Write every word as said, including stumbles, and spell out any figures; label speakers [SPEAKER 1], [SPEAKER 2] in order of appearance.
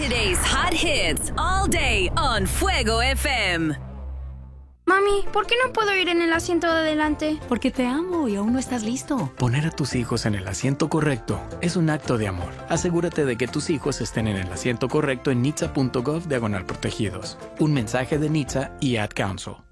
[SPEAKER 1] Today's hot hits all day on Fuego F M.
[SPEAKER 2] Mami, ¿por qué no puedo ir en el asiento de adelante?
[SPEAKER 3] Porque te amo y aún no estás listo. Poner a tus hijos en el asiento correcto es un acto de amor. Asegúrate de que tus hijos estén en el asiento correcto en nitsa punto gov diagonal protegidos. Un mensaje de Nitsa y Ad Council.